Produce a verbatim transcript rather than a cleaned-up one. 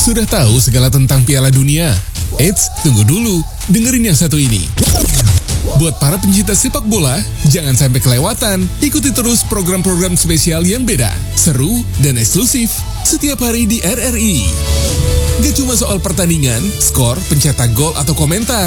Sudah tahu segala tentang Piala Dunia? Eits, tunggu dulu, dengerin yang satu ini. Buat para pencinta sepak bola, jangan sampai kelewatan. Ikuti terus program-program spesial yang beda, seru, dan eksklusif setiap hari di R R I. Gak cuma soal pertandingan, skor, pencetak gol, atau komentar.